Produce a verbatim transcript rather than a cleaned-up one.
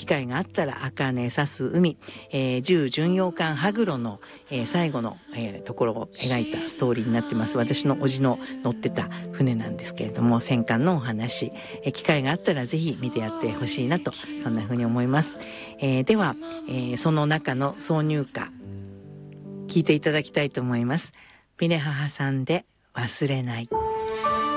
機会があったら茜さす海、えー、重巡洋艦羽黒の、えー、最後の、えー、ところを描いたストーリーになってます。私の叔父の乗ってた船なんですけれども、戦艦のお話、えー、機会があったらぜひ見てやってほしいなと、そんな風に思います。えー、では、えー、その中の挿入歌聞いていただきたいと思います。ピネ母さんで忘れない。